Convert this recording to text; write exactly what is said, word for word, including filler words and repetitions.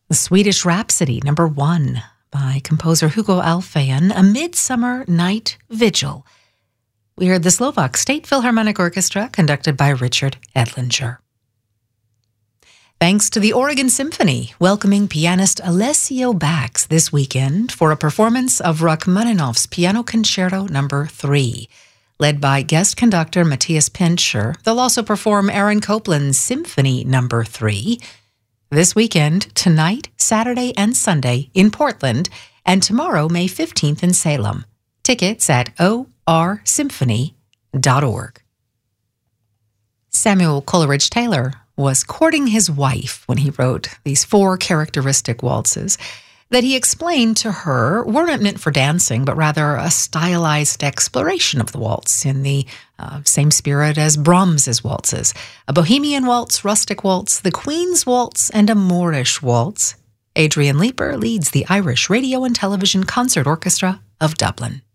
The Swedish Rhapsody, number one, by composer Hugo Alfvén, A Midsummer Night Vigil. We heard the Slovak State Philharmonic Orchestra, conducted by Richard Edlinger. Thanks to the Oregon Symphony, welcoming pianist Alessio Bax this weekend for a performance of Rachmaninoff's Piano Concerto number three. Led by guest conductor Matthias Pincher, they'll also perform Aaron Copland's Symphony number three. This weekend, tonight, Saturday, and Sunday in Portland, and tomorrow, May fifteenth in Salem. Tickets at o r symphony dot org. Samuel Coleridge Taylor was courting his wife when he wrote these four characteristic waltzes that he explained to her weren't meant for dancing, but rather a stylized exploration of the waltz in the uh, same spirit as Brahms's waltzes. A Bohemian waltz, rustic waltz, the Queen's waltz, and a Moorish waltz. Adrian Leeper leads the Irish Radio and Television Concert Orchestra of Dublin.